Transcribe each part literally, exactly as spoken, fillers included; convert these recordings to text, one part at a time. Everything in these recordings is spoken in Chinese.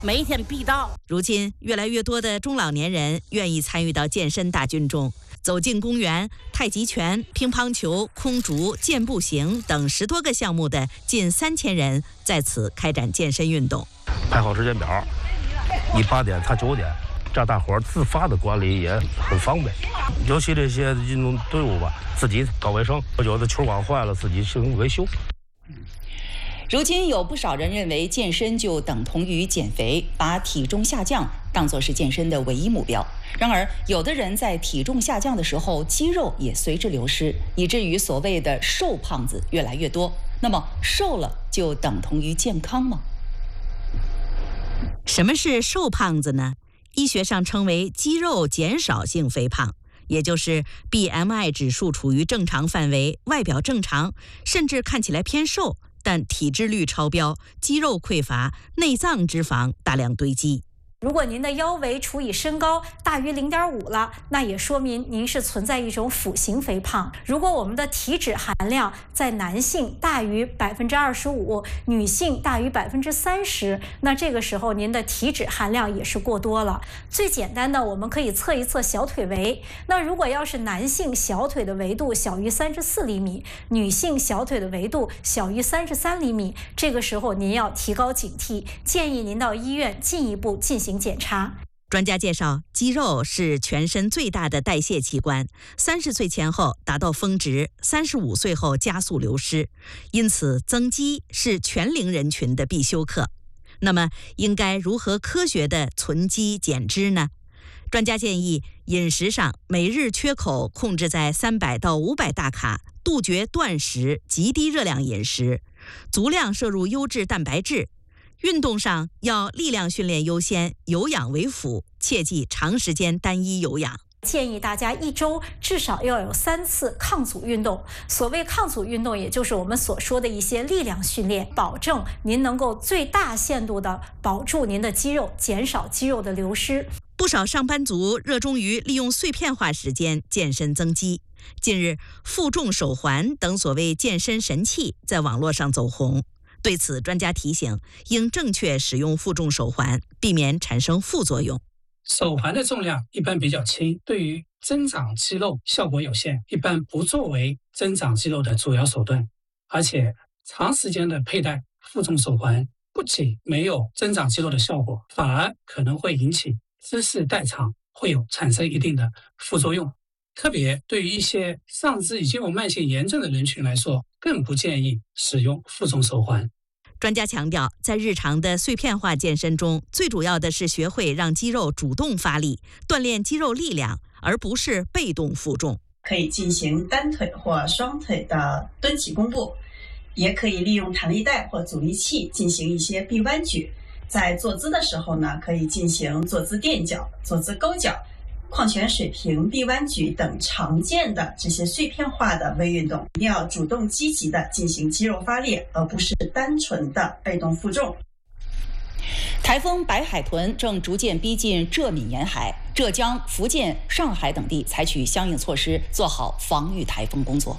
每天必到。 如今，越来越多的中老年人愿意参与到健身大军中，走进公园，太极拳、乒乓球、空竹、健步行等十多个项目的近三千人在此开展健身运动。 排好时间表，一八点他九点，这样大伙儿自发的管理也很方便。尤其这些运动队伍吧，自己搞卫生，有的球馆坏了，自己进行维修。 如今有不少人认为健身就等同于减肥，把体重下降当作是健身的唯一目标。然而，有的人在体重下降的时候，肌肉也随之流失，以至于所谓的瘦胖子越来越多。那么，瘦了就等同于健康吗？ 什么是瘦胖子呢？医学上称为肌肉减少性肥胖，也就是 B M I 指数处于正常范围，外表正常，甚至看起来偏瘦，但体脂率超标，肌肉匮乏，内脏脂肪大量堆积。 如果您的腰围除以身高大于 零点五 了，那也说明您是存在一种腹型肥胖。如果我们的体脂含量在男性大于 百分之二十五， 女性大于 百分之三十， 那这个时候您的体脂含量也是过多了。最简单的，我们可以测一测小腿围。那如果要是男性小腿的围度小于三十四厘米，女性小腿的围度小于三十三厘米，这个时候您要提高警惕，建议您到医院进一步进行检查。 专家介绍，肌肉是全身最大的代谢器官，三十岁前后达到峰值，三十五岁后加速流失，因此增肌是全龄人群的必修课。那么，应该如何科学地存肌减脂呢？专家建议，饮食上每日缺口控制在三百到五百大卡，杜绝断食、极低热量饮食，足量摄入优质蛋白质。运动上要力量训练优先，有氧为辅，切忌长时间单一有氧。 建议大家一周至少要有三次抗阻运动。所谓抗阻运动，也就是我们所说的一些力量训练，保证您能够最大限度地保住您的肌肉，减少肌肉的流失。 不少上班族热衷于利用碎片化时间健身增肌。近日，负重手环等所谓健身神器在网络上走红。对此，专家提醒，应正确使用负重手环，避免产生副作用。 手环的重量一般比较轻，对于增长肌肉效果有限，一般不作为增长肌肉的主要手段。而且，长时间的佩戴负重手环，不仅没有增长肌肉的效果，反而可能会引起姿势代偿，会有产生一定的副作用。特别对于一些上肢已经有慢性炎症的人群来说，更不建议使用负重手环。 专家强调，在日常的碎片化健身中，最主要的是学会让肌肉主动发力，锻炼肌肉力量，而不是被动负重。 可以进行单腿或双腿的蹲起弓步，也可以利用弹力带或阻力器进行一些臂弯举。在坐姿的时候呢，可以进行坐姿垫脚、坐姿勾脚、矿泉水瓶、臂弯举等常见的这些碎片化的微运动，一定要主动积极的进行肌肉发力，而不是单纯的被动负重。 台风白海豚正逐渐逼近浙闽沿海，浙江、福建、上海等地采取相应措施，做好防御台风工作。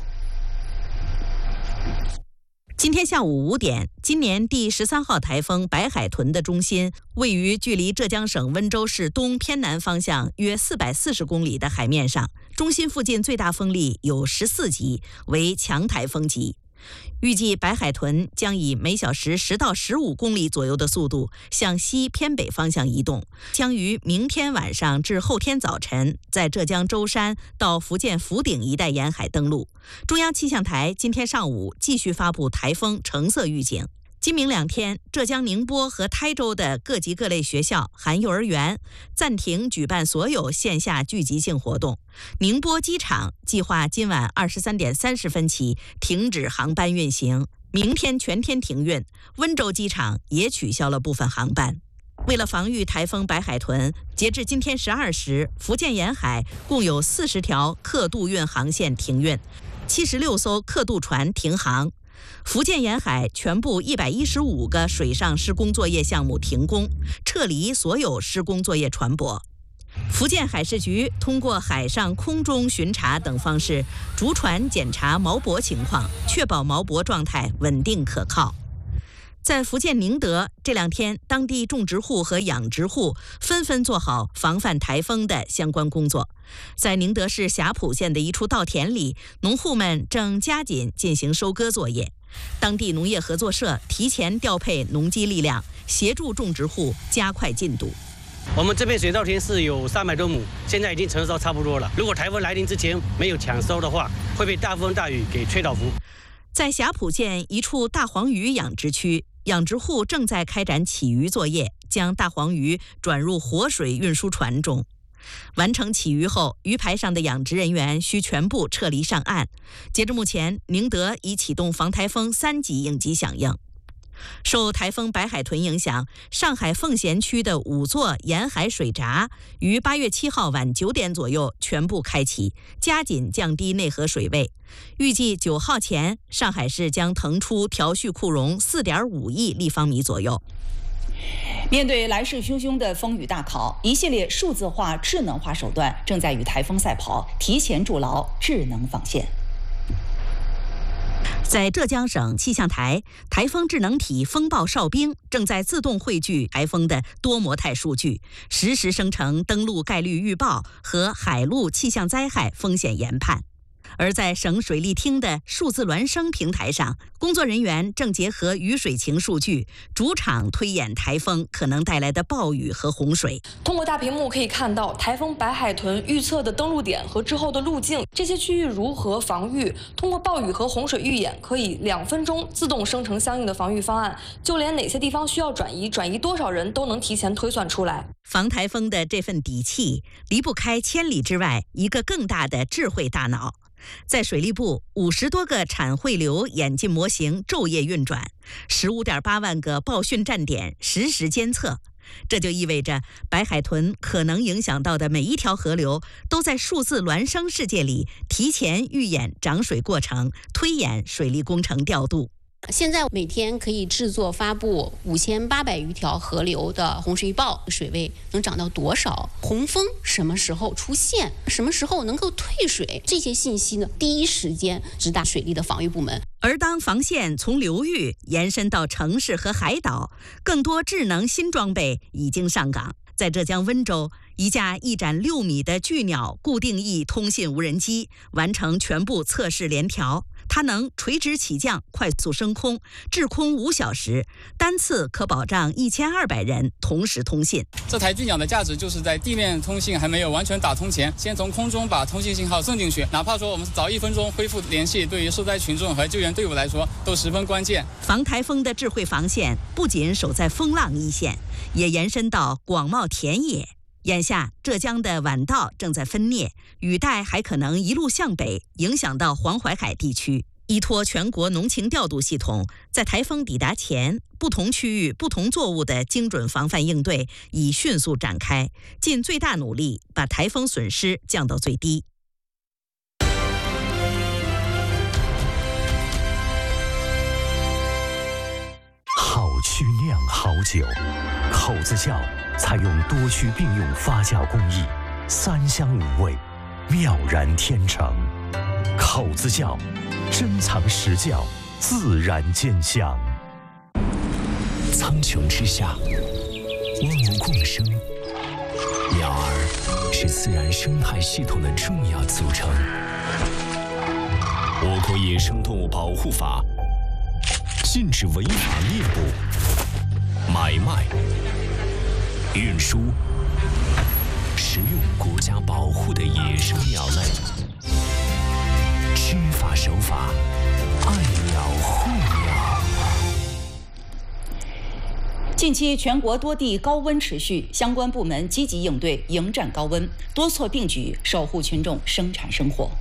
今天下午五点，今年第十三号台风白海豚的中心位于距离浙江省温州市东偏南方向约四百四十公里的海面上，中心附近最大风力有十四级，为强台风级。预计白海豚将以每小时十到十五公里左右的速度向西偏北方向移动，将于明天晚上至后天早晨在浙江舟山到福建福鼎一带沿海登陆。中央气象台今天上午继续发布台风橙色预警。今明两天，浙江宁波和台州的各级各类学校含幼儿园暂停举办所有线下聚集性活动。宁波机场计划今晚二十三点三十分起停止航班运行，明天全天停运。温州机场也取消了部分航班。为了防御台风白海豚，截至今天十二时，福建沿海共有四十条客渡运航线停运，七十六艘客渡船停航。福建沿海全部一百一十五个水上施工作业项目停工，撤离所有施工作业船舶。福建海事局通过海上、空中巡查等方式，逐船检查锚泊情况，确保锚泊状态稳定可靠。 在福建宁德，这两天当地种植户和养殖户纷纷做好防范台风的相关工作。在宁德市霞浦县的一处稻田里，农户们正加紧进行收割作业。当地农业合作社提前调配农机力量，协助种植户加快进度。 我们这片水稻田是有三百多亩，现在已经成熟差不多了。如果台风来临之前没有抢收的话，会被大风大雨给吹倒伏。 在霞浦县一处大黄鱼养殖区，养殖户正在开展起鱼作业，将大黄鱼转入活水运输船中。完成起鱼后，鱼排上的养殖人员需全部撤离上岸。截至目前，宁德已启动防台风三级应急响应。受台风白海豚影响，上海奉贤区的五座沿海水闸于八月七号晚九点左右全部开启，加紧降低内河水位。预计九号前，上海市将腾出调蓄库容四点五亿立方米左右。 面对来势汹汹的风雨大考，一系列数字化、智能化手段正在与台风赛跑，提前筑牢智能防线。 在浙江省气象台，台风智能体风暴哨兵正在自动汇聚台风的多模态数据，实时生成登陆概率预报和海陆气象灾害风险研判。而在省水利厅的数字孪生平台上，工作人员正结合雨水情数据，逐场推演台风可能带来的暴雨和洪水。 通过大屏幕可以看到台风白海豚预测的登陆点和之后的路径，这些区域如何防御。通过暴雨和洪水预演，可以两分钟自动生成相应的防御方案，就连哪些地方需要转移、转移多少人都能提前推算出来。 防台风的这份底气，离不开千里之外一个更大的智慧大脑。在水利部，五十多个产汇流演进模型昼夜运转，十五点八万个报讯站点实时监测。这就意味着白海豚可能影响到的每一条河流，都在数字孪生世界里提前预演涨水过程，推演水利工程调度。 现在每天可以制作发布五千八百余条河流的洪水预报，水位能涨到多少，洪峰什么时候出现，什么时候能够退水，这些信息呢，第一时间直达水利的防御部门。 而当防线从流域延伸到城市和海岛，更多智能新装备已经上岗。在浙江温州，一架翼展六米的巨鸟固定翼通信无人机完成全部测试联调。它能垂直起降、快速升空，滞空五小时，单次可保障一千二百人同时通信。 这台巨鸟的价值就是在地面通信还没有完全打通前，先从空中把通信信号送进去，哪怕说我们早一分钟恢复联系，对于受灾群众和救援队伍来说都十分关键。 防台风的智慧防线不仅守在风浪一线，也延伸到广袤田野。眼下，浙江的晚稻正在分蘖，雨带还可能一路向北，影响到黄淮海地区。依托全国农情调度系统，在台风抵达前，不同区域、不同作物的精准防范应对已迅速展开，尽最大努力把台风损失降到最低。 好曲酿好酒，口子窖采用多区并用发酵工艺，三香五味，妙然天成。口子窖，珍藏实窖，自然见香。苍穹之下，万物共生，鸟儿是自然生态系统的重要组成。我国野生动物保护法禁止违法猎捕、买卖、运输、食用国家保护的野生鸟类。知法守法，爱鸟护鸟。 近期全国多地高温持续，相关部门积极应对，迎战高温，多措并举，守护群众生产生活。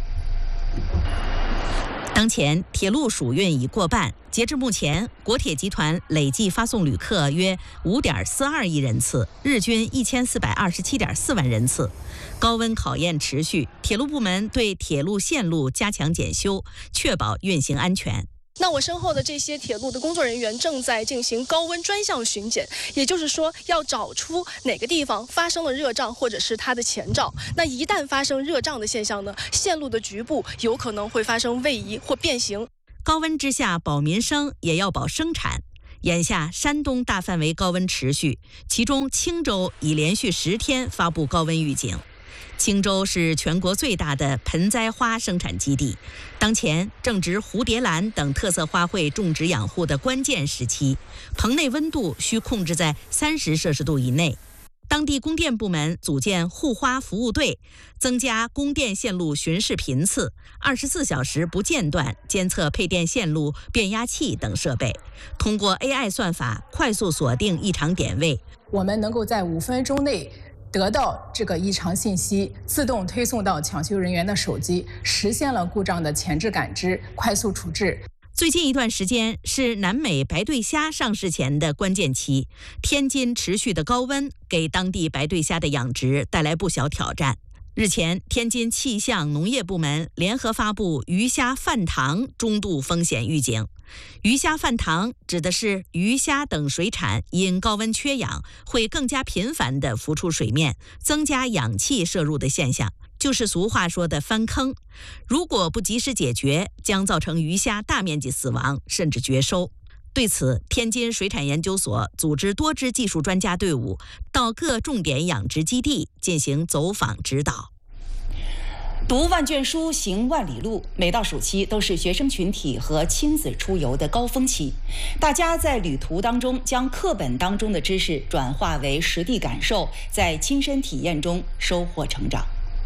当前铁路暑运已过半，截至目前，国铁集团累计发送旅客约五点四二亿人次，日均一千四百二十七点四万人次。高温考验持续，铁路部门对铁路线路加强检修，确保运行安全。 那我身后的这些铁路的工作人员正在进行高温专项巡检，也就是说，要找出哪个地方发生了热胀，或者是它的前兆。那一旦发生热胀的现象呢，线路的局部有可能会发生位移或变形。 高温之下保民生，也要保生产。 眼下山东大范围高温持续，其中青州已连续十天发布高温预警。青州是全国最大的盆栽花生产基地，当前正值蝴蝶兰等特色花卉种植养护的关键时期，棚内温度需控制在三十摄氏度以内。当地供电部门组建护花服务队，增加供电线路巡视频次，二十四小时不间断监测配电线路、变压器等设备，通过 A I 算法快速锁定异常点位。 我们能够在五分钟内得到这个异常信息，自动推送到抢修人员的手机，实现了故障的前置感知、快速处置。 最近一段时间是南美白对虾上市前的关键期，天津持续的高温给当地白对虾的养殖带来不小挑战。日前，天津气象农业部门联合发布鱼虾泛塘中度风险预警。鱼虾泛塘指的是鱼虾等水产因高温缺氧，会更加频繁地浮出水面，增加氧气摄入的现象，就是俗话说的翻坑。如果不及时解决，将造成鱼虾大面积死亡，甚至绝收。对此，天津水产研究所组织多支技术专家队伍到各重点养殖基地进行走访指导。 读万卷书，行万里路，每到暑期都是学生群体和亲子出游的高峰期。大家在旅途当中将课本当中的知识转化为实地感受，在亲身体验中收获成长。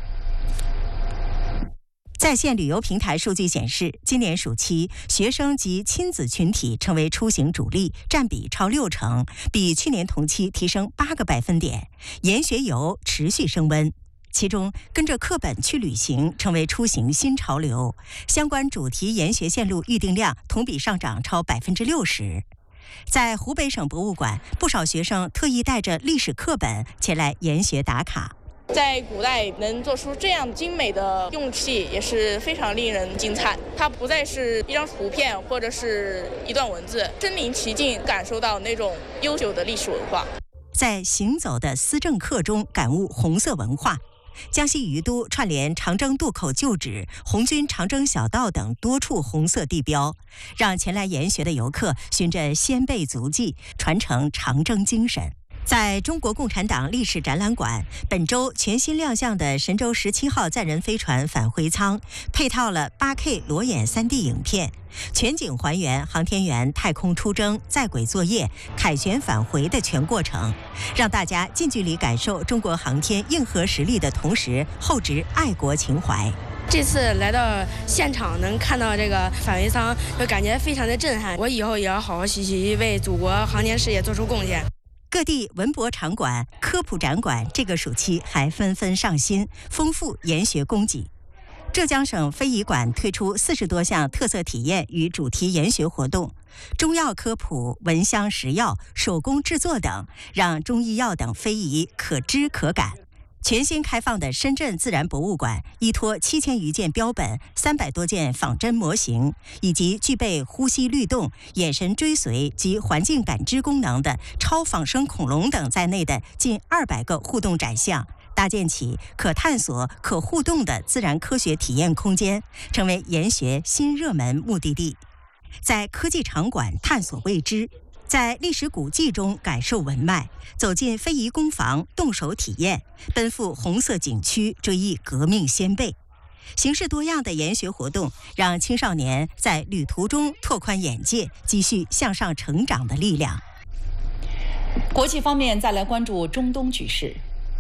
在线旅游平台数据显示，今年暑期学生及亲子群体成为出行主力，占比超六成，比去年同期提升八个百分点。研学游持续升温，其中跟着课本去旅行成为出行新潮流，相关主题研学线路预订量同比上涨超百分之六十。在湖北省博物馆，不少学生特意带着历史课本前来研学打卡。 在古代能做出这样精美的用器也是非常令人惊叹，它不再是一张图片或者是一段文字，身临其境感受到那种悠久的历史文化。 在行走的思政课中感悟红色文化，江西于都串联长征渡口旧址、红军长征小道等多处红色地标，让前来研学的游客循着先辈足迹，传承长征精神。在中国共产党历史展览馆，本周全新亮相的神舟十七号载人飞船返回舱，配套了 八K 裸眼 三D 影片，全景还原航天员太空出征、在轨作业、凯旋返回的全过程，让大家近距离感受中国航天硬核实力的同时，厚植爱国情怀。 这次来到现场，能看到这个返回舱，就感觉非常的震撼。我以后也要好好学习，为祖国航天事业做出贡献。 各地文博场馆、科普展馆这个暑期还纷纷上新，丰富研学供给。浙江省非遗馆推出四十多项特色体验与主题研学活动，中药科普、闻香识药、手工制作等，让中医药等非遗可知可感。全新开放的深圳自然博物馆，依托七千余件标本、三百多件仿真模型，以及具备呼吸律动、眼神追随及环境感知功能的超仿生恐龙等在内的近二百个互动展项，搭建起可探索、可互动的自然科学体验空间，成为研学新热门目的地。在科技场馆探索未知，在历史古迹中感受文脉，走进非遗工坊动手体验，奔赴红色景区追忆革命先辈。形式多样的研学活动，让青少年在旅途中拓宽眼界，积蓄向上成长的力量。 国际方面，再来关注中东局势。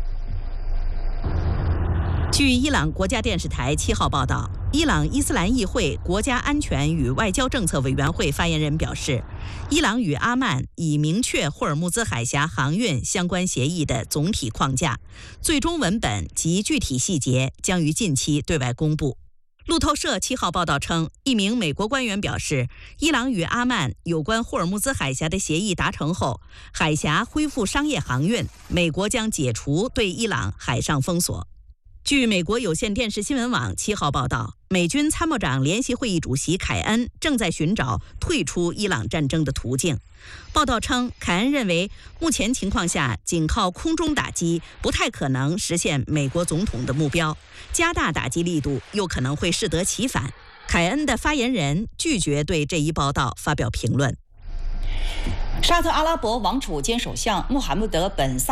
据伊朗国家电视台七号报道，伊朗伊斯兰议会国家安全与外交政策委员会发言人表示，伊朗与阿曼已明确霍尔木兹海峡航运相关协议的总体框架，最终文本及具体细节将于近期对外公布。路透社七号报道称，一名美国官员表示，伊朗与阿曼有关霍尔木兹海峡的协议达成后，海峡恢复商业航运，美国将解除对伊朗海上封锁。据美国有线电视新闻网七号报道，美军参谋长联席会议主席凯恩正在寻找退出伊朗战争的途径。报道称，凯恩认为目前情况下，仅靠空中打击不太可能实现美国总统的目标，加大打击力度又可能会适得其反。凯恩的发言人拒绝对这一报道发表评论。 沙特阿拉伯王储兼首相穆罕默德本萨